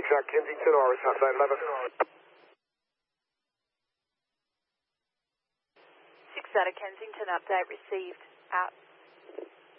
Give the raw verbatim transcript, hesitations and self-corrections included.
Jack Kensington, Iris, update eleven. six out of Kensington, update received. Out.